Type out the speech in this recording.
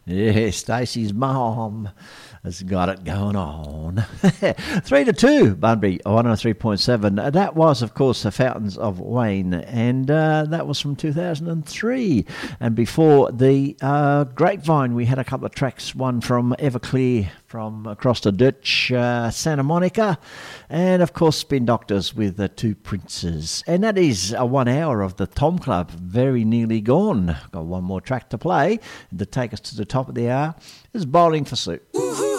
Yeah, Stacey's mom has got it going on. 3-2, Bunbury, 103.7. That was, of course, the Fountains of Wayne, and that was from 2003. And before the Grapevine, we had a couple of tracks, one from Everclear from across the ditch, Santa Monica, and of course Spin Doctors with the Two Princes. And that is 1 hour of the Tom Club, very nearly gone. Got one more track to play to take us to the top of the hour. This is Bowling for Soup. Woo-hoo!